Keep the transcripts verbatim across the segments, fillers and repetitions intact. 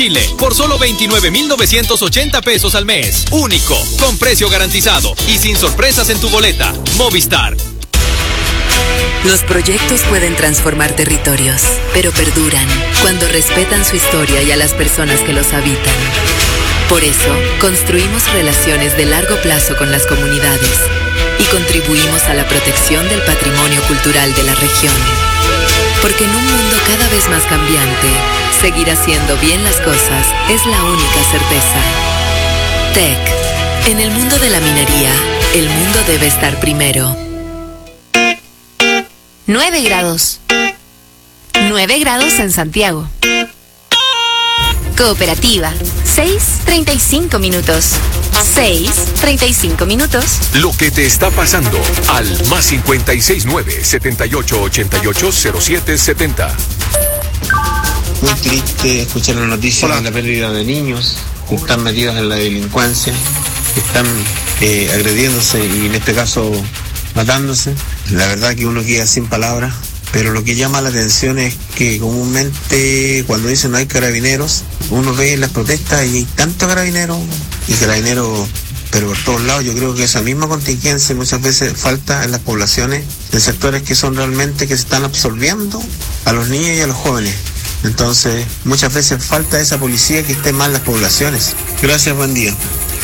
Chile, por solo veintinueve mil novecientos ochenta pesos al mes. Único, con precio garantizado y sin sorpresas en tu boleta. Movistar. Los proyectos pueden transformar territorios, pero perduran cuando respetan su historia y a las personas que los habitan. Por eso, construimos relaciones de largo plazo con las comunidades y contribuimos a la protección del patrimonio cultural de la región. Porque en un mundo cada vez más cambiante, seguir haciendo bien las cosas es la única certeza. T E C. En el mundo de la minería, el mundo debe estar primero. nueve grados. nueve grados en Santiago. Cooperativa. seis, treinta y cinco minutos. seis, treinta y cinco minutos. Lo que te está pasando al más cincuenta y seis nueve, setenta y ocho ochenta y ocho cero siete setenta. Muy triste escuchar la noticia Hola. de la pérdida de niños que están metidos en la delincuencia, que están eh, agrediéndose y en este caso matándose. La verdad que uno queda sin palabras, pero lo que llama la atención es que comúnmente cuando dicen no hay carabineros, uno ve las protestas y hay tantos carabineros y carabineros pero por todos lados. Yo creo que esa misma contingencia muchas veces falta en las poblaciones, en sectores que son realmente que se están absorbiendo a los niños y a los jóvenes. Entonces muchas veces falta esa policía que esté más en las poblaciones. Gracias, buen día.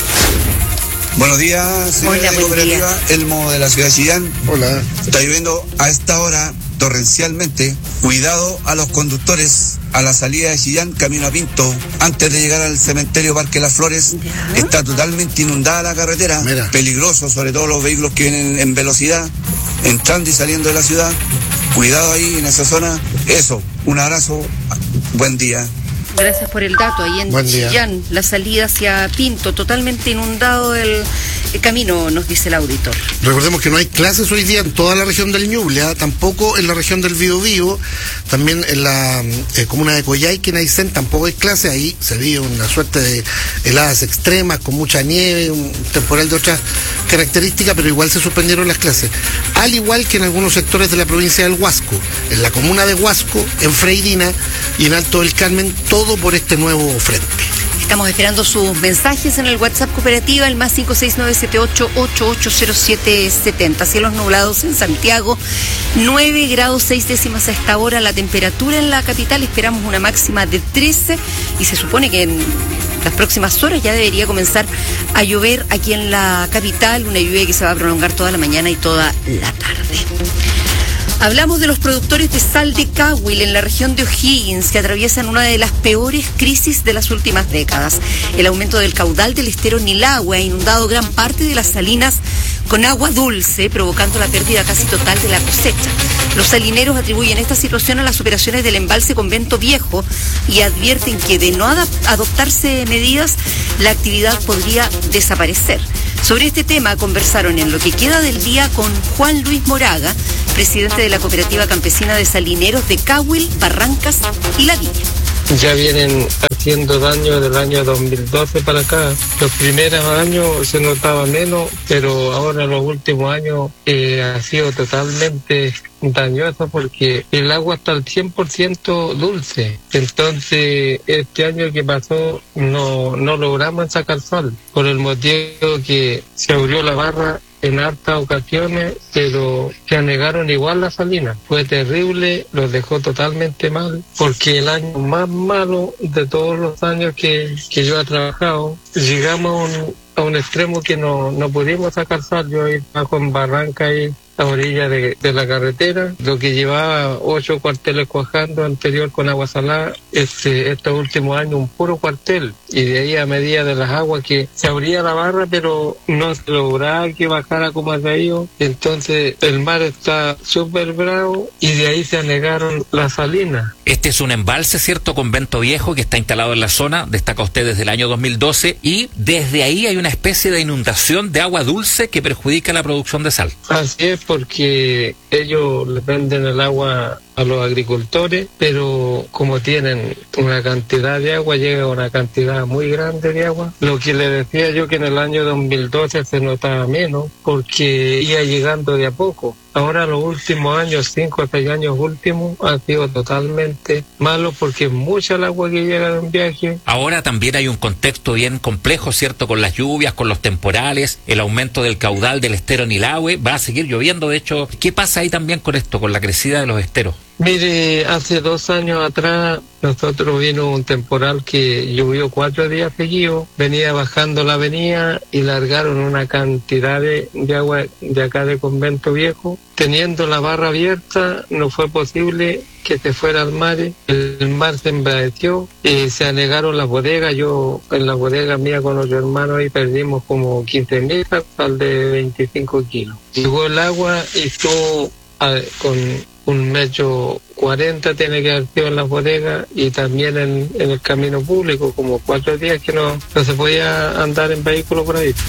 Buenos días, señora de Cooperativa, Elmo de la ciudad de Chillán. Hola. Está lloviendo a esta hora torrencialmente. Cuidado a los conductores a la salida de Chillán, camino a Pinto. Antes de llegar al cementerio Parque Las Flores, ¿ya? Está totalmente inundada la carretera. Mira. Peligroso, sobre todo los vehículos que vienen en velocidad, entrando y saliendo de la ciudad. Cuidado ahí en esa zona. Eso, un abrazo, buen día. Gracias por el dato. Ahí en Chillán, la salida hacia Pinto, totalmente inundado el, el camino, nos dice el auditor. Recordemos que no hay clases hoy día en toda la región del Ñuble, ¿eh? Tampoco en la región del Biobío, también en la eh, comuna de Coyhaique, en Aysén, tampoco hay clases. Ahí se vive una suerte de heladas extremas, con mucha nieve, un temporal de otras características, pero igual se suspendieron las clases. Al igual que en algunos sectores de la provincia del Huasco, en la comuna de Huasco, en Freirina y en Alto del Carmen, todo por este nuevo frente. Estamos esperando sus mensajes en el WhatsApp Cooperativa, el más cinco seis nueve siete ocho ocho ocho cero siete siete cero. Cielos nublados en Santiago, nueve grados seis décimas a esta hora. La temperatura en la capital, esperamos una máxima de trece y se supone que en las próximas horas ya debería comenzar a llover aquí en la capital, una lluvia que se va a prolongar toda la mañana y toda la tarde. Hablamos de los productores de sal de Cahuil en la región de O'Higgins, que atraviesan una de las peores crisis de las últimas décadas. El aumento del caudal del estero Nilagüe ha inundado gran parte de las salinas con agua dulce, provocando la pérdida casi total de la cosecha. Los salineros atribuyen esta situación a las operaciones del embalse Convento Viejo y advierten que de no adoptarse medidas, la actividad podría desaparecer. Sobre este tema conversaron en lo que queda del día con Juan Luis Moraga, presidente de la Cooperativa Campesina de Salineros de Cahuil, Barrancas y La Viña. Ya vienen haciendo daño del año dos mil doce para acá. Los primeros años se notaba menos, pero ahora los últimos años eh, ha sido totalmente dañoso porque el agua está al cien por ciento dulce. Entonces, este año que pasó no, no logramos sacar sal, por el motivo que se abrió la barra en hartas ocasiones, pero se anegaron igual las salinas. Fue terrible, los dejó totalmente mal, porque el año más malo de todos los años que, que yo he trabajado, llegamos a un, a un extremo que no, no pudimos sacar sal. Yo iba con barranca y a orilla de, de la carretera, lo que llevaba ocho cuarteles cuajando anterior con agua salada, este, estos últimos años un puro cuartel, y de ahí a medida de las aguas que se abría la barra, pero no se lograba que bajara como ha caído. Entonces el mar está súper bravo y de ahí se anegaron las salinas. Este es un embalse, ¿cierto? Convento Viejo, que está instalado en la zona, destaca usted desde el año dos mil doce, y desde ahí hay una especie de inundación de agua dulce que perjudica la producción de sal. Así es, porque ellos le venden el agua a los agricultores, pero como tienen una cantidad de agua, llega una cantidad muy grande de agua. Lo que le decía yo que en el año dos mil doce se notaba menos, porque iba llegando de a poco. ahora los últimos años, cinco o seis años últimos, ha sido totalmente malo porque es mucha el agua que llega de un viaje. Ahora también hay un contexto bien complejo, ¿cierto? Con las lluvias, con los temporales, el aumento del caudal del estero Nilahue, va a seguir lloviendo, de hecho. ¿Qué pasa ahí también con esto, con la crecida de los esteros? Mire, hace dos años atrás nosotros vino un temporal que llovió cuatro días seguidos, venía bajando la avenida y largaron una cantidad de, de agua de acá de Convento Viejo. Teniendo la barra abierta no fue posible que se fuera al mar, el mar se embradeció y se anegaron las bodegas. Yo en la bodega mía con los hermanos ahí perdimos como quince mil al de veinticinco kilos. Llegó el agua y estuvo a, con un metro cuarenta tiene que haber sido en las bodegas y también en, en el camino público, como cuatro días que no, no se podía andar en vehículo por ahí.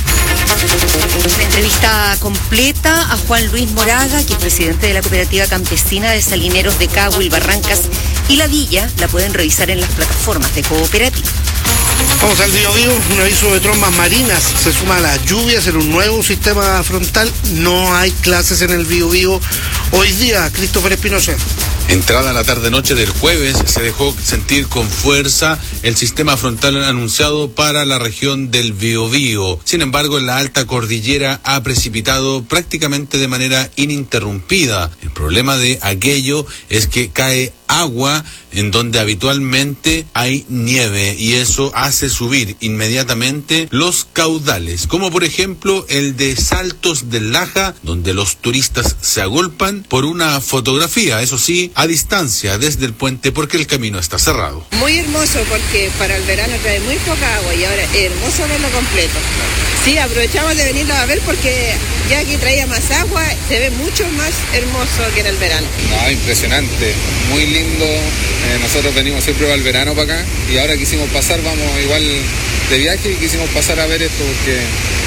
Una entrevista completa a Juan Luis Moraga, que es presidente de la Cooperativa Campesina de Salineros de Cahuil, Barrancas y La Villa. La pueden revisar en las plataformas de Cooperativa. Vamos al Biobío, un aviso de trombas marinas, se suma a las lluvias en un nuevo sistema frontal, no hay clases en el Biobío hoy día. Christopher Espinosa. Entrada la tarde-noche del jueves se dejó sentir con fuerza el sistema frontal anunciado para la región del Biobío. Sin embargo, en la alta cordillera ha precipitado prácticamente de manera ininterrumpida. El problema de aquello es que cae agua en donde habitualmente hay nieve y eso hace subir inmediatamente los caudales, como por ejemplo el de Saltos del Laja, donde los turistas se agolpan por una fotografía, eso sí, a distancia desde el puente porque el camino está cerrado. Muy hermoso porque para el verano trae muy poca agua y ahora es hermoso verlo completo. Sí, aprovechamos de venirlo a ver porque ya aquí traía más agua, se ve mucho más hermoso que en el verano. Ah, impresionante, muy lindo. Eh, nosotros venimos siempre al verano para acá y ahora quisimos pasar, vamos igual de viaje y quisimos pasar a ver esto porque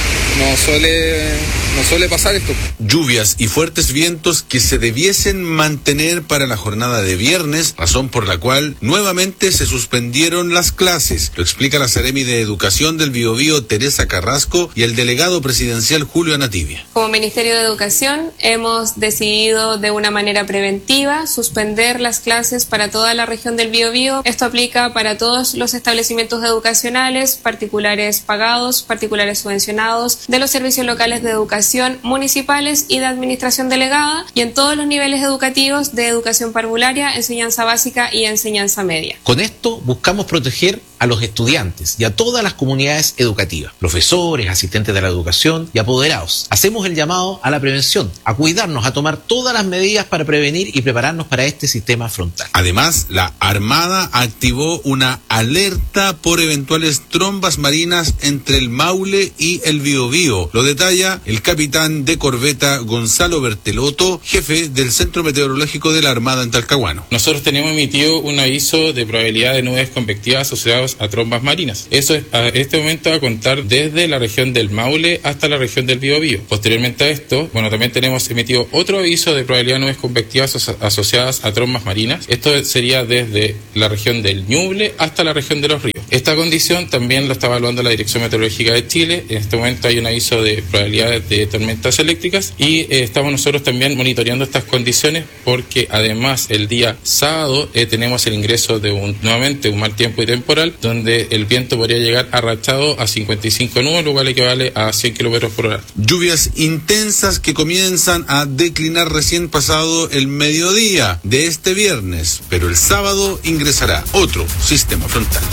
no suele, no suele pasar esto. Lluvias y fuertes vientos que se debiesen mantener para la jornada de viernes, razón por la cual nuevamente se suspendieron las clases. Lo explica la Seremi de Educación del Biobío, Teresa Carrasco, y el delegado presidencial Julio Anativia. Como Ministerio de Educación hemos decidido de una manera preventiva suspender las clases para toda la región del Biobío. Esto aplica para todos los establecimientos educacionales, particulares pagados, particulares subvencionados, de los servicios locales de educación municipales y de administración delegada y en todos los niveles educativos de educación parvularia, enseñanza básica y enseñanza media. Con esto buscamos proteger a los estudiantes y a todas las comunidades educativas, profesores, asistentes de la educación y apoderados. Hacemos el llamado a la prevención, a cuidarnos, a tomar todas las medidas para prevenir y prepararnos para este sistema frontal. Además, la Armada activó una alerta por eventuales trombas marinas entre el Maule y el Biobío. Lo detalla el capitán de corbeta Gonzalo Bertelotto, jefe del Centro Meteorológico de la Armada en Talcahuano. Nosotros tenemos emitido un aviso de probabilidad de nubes convectivas asociadas a trombas marinas. Eso es a este momento a contar desde la región del Maule hasta la región del Biobío. Posteriormente a esto, bueno, también tenemos emitido otro aviso de probabilidad de nubes convectivas aso- asociadas a trombas marinas. Esto sería desde la región del Ñuble hasta la región de los ríos. Esta condición también lo está evaluando la Dirección Meteorológica de Chile. En este momento hay un aviso de probabilidades de tormentas eléctricas y eh, estamos nosotros también monitoreando estas condiciones porque además el día sábado eh, tenemos el ingreso de un nuevamente un mal tiempo y temporal donde el viento podría llegar arrachado a cincuenta y cinco nudos, lo cual equivale a cien kilómetros por hora. Lluvias intensas que comienzan a declinar recién pasado el mediodía de este viernes, pero el sábado ingresará otro sistema frontal.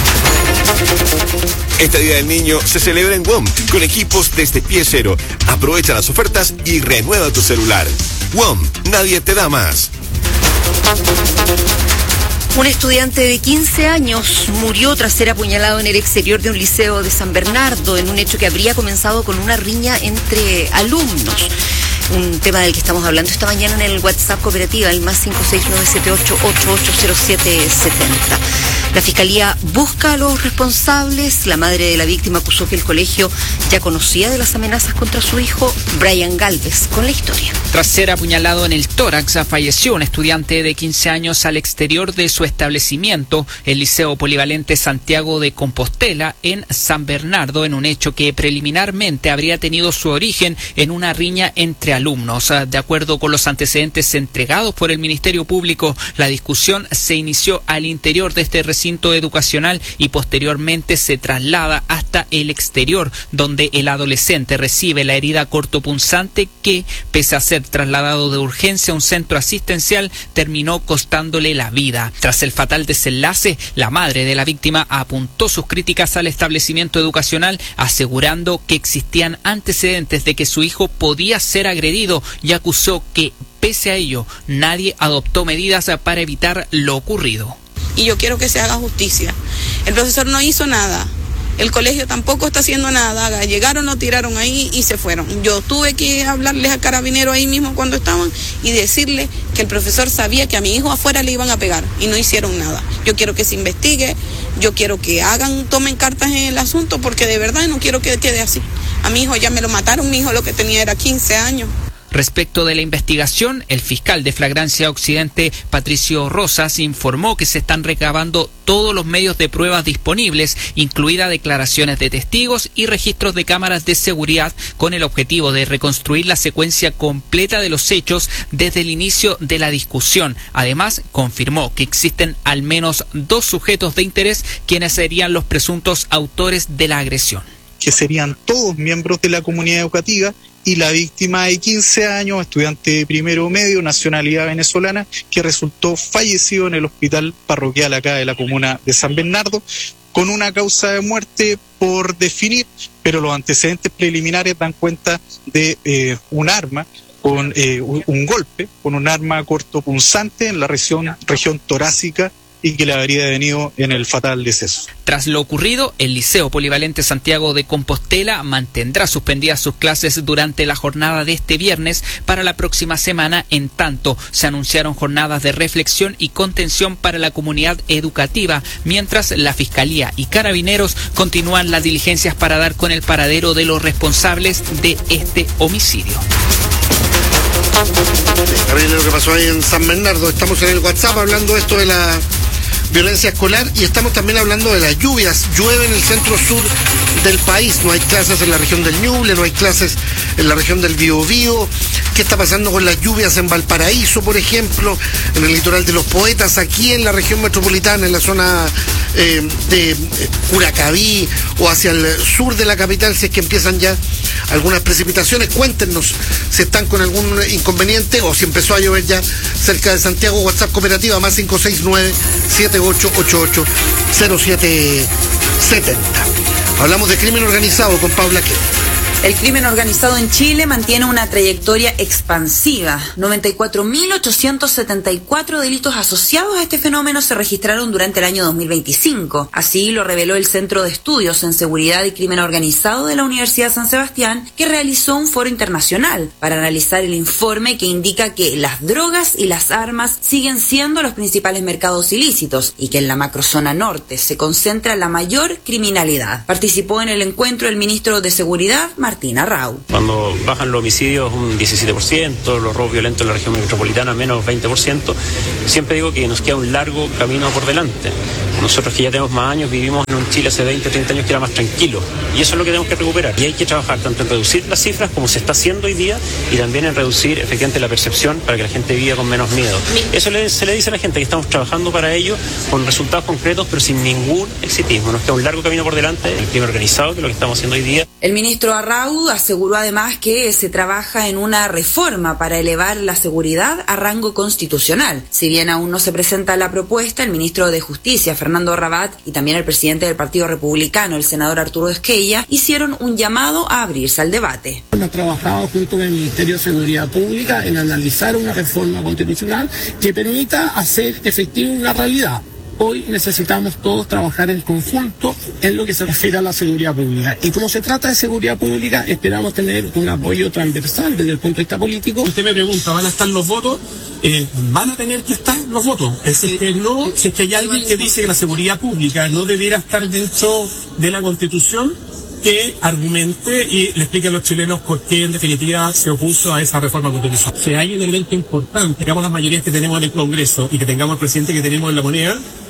Este Día del Niño se celebra en W O M con equipos desde pie cero. Aprovecha las ofertas y renueva tu celular. W O M, nadie te da más. Un estudiante de quince años murió tras ser apuñalado en el exterior de un liceo de San Bernardo en un hecho que habría comenzado con una riña entre alumnos. Un tema del que estamos hablando esta mañana en el WhatsApp Cooperativa, el más cinco seis nueve siete ocho ocho ocho cero siete siete cero. La Fiscalía busca a los responsables. La madre de la víctima acusó que el colegio ya conocía de las amenazas contra su hijo. Brian Galvez con la historia. Tras ser apuñalado en el tórax, falleció un estudiante de quince años al exterior de su establecimiento, el Liceo Polivalente Santiago de Compostela, en San Bernardo, en un hecho que preliminarmente habría tenido su origen en una riña entre de alumnos. De acuerdo con los antecedentes entregados por el Ministerio Público, la discusión se inició al interior de este recinto educacional y posteriormente se traslada hasta el exterior, donde el adolescente recibe la herida cortopunzante que, pese a ser trasladado de urgencia a un centro asistencial, terminó costándole la vida. Tras el fatal desenlace, la madre de la víctima apuntó sus críticas al establecimiento educacional, asegurando que existían antecedentes de que su hijo podía ser agredido y acusó que, pese a ello, nadie adoptó medidas para evitar lo ocurrido. Y yo quiero que se haga justicia. El profesor no hizo nada. El colegio tampoco está haciendo nada. Llegaron, lo tiraron ahí y se fueron. Yo tuve que hablarles a Carabineros ahí mismo cuando estaban y decirle que el profesor sabía que a mi hijo afuera le iban a pegar y no hicieron nada. Yo quiero que se investigue, yo quiero que hagan, tomen cartas en el asunto, porque de verdad no quiero que quede así. A mi hijo ya me lo mataron, mi hijo lo que tenía era quince años. Respecto de la investigación, el fiscal de Flagrancia Occidente, Patricio Rosas, informó que se están recabando todos los medios de pruebas disponibles, incluidas declaraciones de testigos y registros de cámaras de seguridad, con el objetivo de reconstruir la secuencia completa de los hechos desde el inicio de la discusión. Además, confirmó que existen al menos dos sujetos de interés quienes serían los presuntos autores de la agresión. Que serían todos miembros de la comunidad educativa, y la víctima de quince años, estudiante de primero medio, nacionalidad venezolana, que resultó fallecido en el hospital parroquial acá de la comuna de San Bernardo, con una causa de muerte por definir, pero los antecedentes preliminares dan cuenta de eh, un arma, con eh, un golpe, con un arma cortopunzante en la región, región torácica, y que le habría venido en el fatal deceso. Tras lo ocurrido, el Liceo Polivalente Santiago de Compostela mantendrá suspendidas sus clases durante la jornada de este viernes para la próxima semana. En tanto, se anunciaron jornadas de reflexión y contención para la comunidad educativa, mientras la Fiscalía y Carabineros continúan las diligencias para dar con el paradero de los responsables de este homicidio. Lo que pasó ahí en San Bernardo. Estamos en el WhatsApp hablando de esto de la violencia escolar y estamos también hablando de las lluvias. Llueve en el centro sur del país, no hay clases en la región del Ñuble, no hay clases en la región del Biobío. ¿Qué está pasando con las lluvias en Valparaíso, por ejemplo, en el litoral de los Poetas, aquí en la región metropolitana, en la zona eh, de Curacaví o hacia el sur de la capital, si es que empiezan ya algunas precipitaciones? Cuéntenos si están con algún inconveniente o si empezó a llover ya cerca de Santiago. WhatsApp cooperativa más cinco seis nueve, siete ocho ocho ocho, cero siete siete cero. Hablamos de crimen organizado con Paula Qué. El crimen organizado en Chile mantiene una trayectoria expansiva. noventa y cuatro mil ochocientos setenta y cuatro delitos asociados a este fenómeno se registraron durante el año dos mil veinticinco. Así lo reveló el Centro de Estudios en Seguridad y Crimen Organizado de la Universidad de San Sebastián, que realizó un foro internacional para analizar el informe que indica que las drogas y las armas siguen siendo los principales mercados ilícitos y que en la macrozona norte se concentra la mayor criminalidad. Participó en el encuentro el ministro de Seguridad, Martín Arrau. Cuando bajan los homicidios un diecisiete por ciento, los robos violentos en la región metropolitana menos veinte por ciento, siempre digo que nos queda un largo camino por delante. Nosotros que ya tenemos más años vivimos en un Chile hace veinte, treinta años que era más tranquilo y eso es lo que tenemos que recuperar y hay que trabajar tanto en reducir las cifras como se está haciendo hoy día y también en reducir efectivamente la percepción para que la gente viva con menos miedo. Eso le, se le dice a la gente que estamos trabajando para ello con resultados concretos pero sin ningún exitismo. Nos queda un largo camino por delante, el crimen organizado, que es lo que estamos haciendo hoy día. El ministro Arrau aseguró además que se trabaja en una reforma para elevar la seguridad a rango constitucional. Si bien aún no se presenta la propuesta, el ministro de Justicia, Fernando Rabat, y también el presidente del Partido Republicano, el senador Arturo Esquella, hicieron un llamado a abrirse al debate. Hemos trabajado junto con el Ministerio de Seguridad Pública en analizar una reforma constitucional que permita hacer efectiva una realidad. Hoy necesitamos todos trabajar en conjunto en lo que se refiere a la seguridad pública. Y como se trata de seguridad pública, esperamos tener un apoyo transversal desde el punto de vista político. Usted me pregunta, ¿van a estar los votos? Eh, van a tener que estar los votos. Es decir, que no, si es que hay alguien que dice que la seguridad pública no debiera estar dentro de la Constitución, que argumente y le explique a los chilenos por qué en definitiva se opuso a esa reforma constitucional. Si hay un elemento importante, digamos las mayorías que tenemos en el Congreso y que tengamos el presidente que tenemos en la moneda,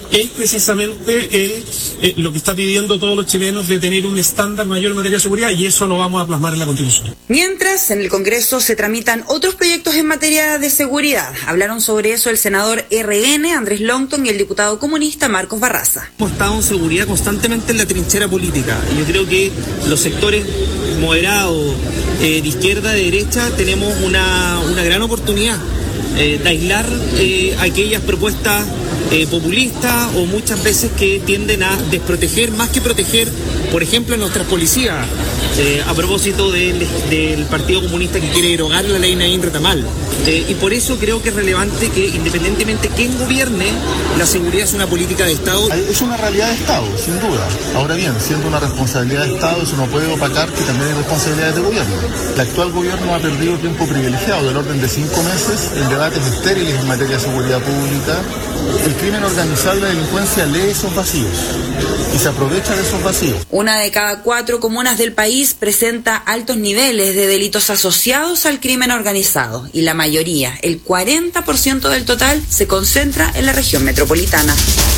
es precisamente el, eh, lo que está pidiendo todos los chilenos de tener un estándar mayor en materia de seguridad, y eso lo vamos a plasmar en la Constitución. Mientras, en el Congreso se tramitan otros proyectos en materia de seguridad. Hablaron sobre eso el senador R N, Andrés Longton, y el diputado comunista Marcos Barraza. Hemos estado en seguridad constantemente en la trinchera política, y yo creo que los sectores moderados, eh, de izquierda, de derecha, tenemos una, una gran oportunidad eh, de aislar eh, aquellas propuestas eh, populistas o muchas veces que tienden a desproteger más que proteger, por ejemplo, a nuestras policías. Eh, a propósito del, del Partido Comunista que quiere derogar la ley Naín Retamal. Eh, y por eso creo que es relevante que, independientemente de quién gobierne, la seguridad es una política de Estado. Es una realidad de Estado, sin duda. Ahora bien, siendo una responsabilidad de Estado, eso no puede opacar que también hay responsabilidades de gobierno. El actual gobierno ha perdido tiempo privilegiado, del orden de cinco meses, en debates estériles en materia de seguridad pública. El crimen organizado y la delincuencia lee esos vacíos y se aprovecha de esos vacíos. Una de cada cuatro comunas del país presenta altos niveles de delitos asociados al crimen organizado, y la mayoría, el cuarenta por ciento del total, se concentra en la región metropolitana.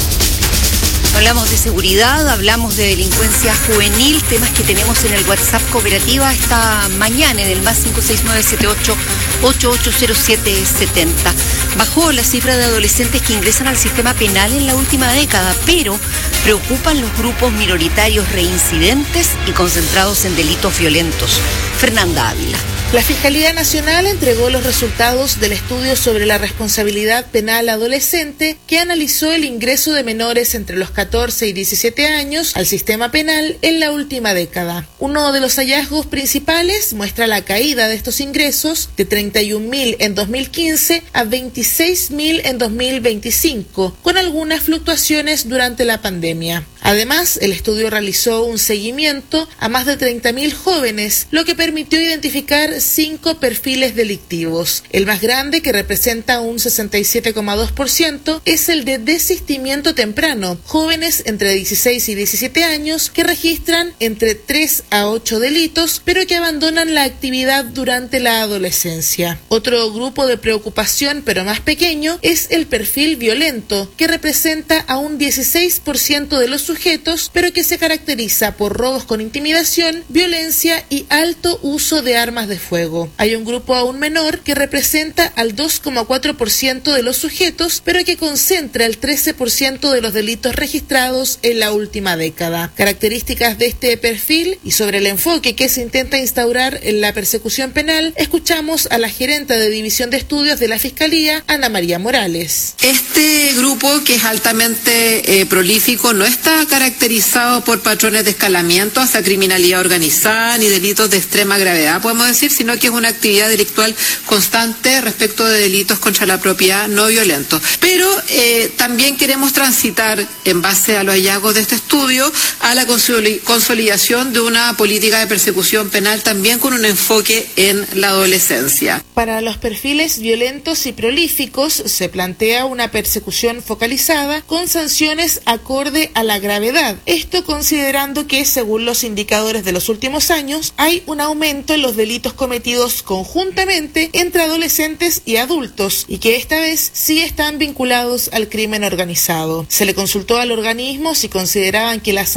Hablamos de seguridad, hablamos de delincuencia juvenil, temas que tenemos en el WhatsApp Cooperativa esta mañana en el más cinco seis nueve siete ocho ocho ocho cero siete siete cero. Bajó la cifra de adolescentes que ingresan al sistema penal en la última década, pero preocupan los grupos minoritarios reincidentes y concentrados en delitos violentos. Fernanda Ávila. La Fiscalía Nacional entregó los resultados del estudio sobre la responsabilidad penal adolescente que analizó el ingreso de menores entre los catorce y diecisiete años al sistema penal en la última década. Uno de los hallazgos principales muestra la caída de estos ingresos de treinta y un mil en dos mil quince a veintiséis mil en dos mil veinticinco, con algunas fluctuaciones durante la pandemia. Además, el estudio realizó un seguimiento a más de treinta mil jóvenes, lo que permitió identificar cinco perfiles delictivos. El más grande, que representa un sesenta y siete coma dos por ciento, es el de desistimiento temprano, jóvenes entre dieciséis y diecisiete años que registran entre tres a ocho delitos, pero que abandonan la actividad durante la adolescencia. Otro grupo de preocupación, pero más pequeño, es el perfil violento, que representa a un dieciséis por ciento de los sujetos, pero que se caracteriza por robos con intimidación, violencia y alto uso de armas de fuego. Hay un grupo aún menor que representa al dos coma cuatro por ciento de los sujetos, pero que concentra el trece por ciento de los delitos registrados en la última década. Características de este perfil y sobre el enfoque que se intenta instaurar en la persecución penal, escuchamos a la gerenta de División de Estudios de la Fiscalía, Ana María Morales. Este grupo, que es altamente eh, prolífico, no está caracterizado por patrones de escalamiento hacia criminalidad organizada ni delitos de extrema gravedad, podemos decir, sino que es una actividad delictual constante respecto de delitos contra la propiedad no violentos. Pero eh, también queremos transitar, en base a los hallazgos de este estudio, a la consolidación de una política de persecución penal también con un enfoque en la adolescencia. Para los perfiles violentos y prolíficos se plantea una persecución focalizada con sanciones acorde a la gravedad. Esto considerando que, según los indicadores de los últimos años, hay un aumento en los delitos cometidos conjuntamente entre adolescentes y adultos, y que esta vez sí están vinculados al crimen organizado. Se le consultó al organismo si consideraban que las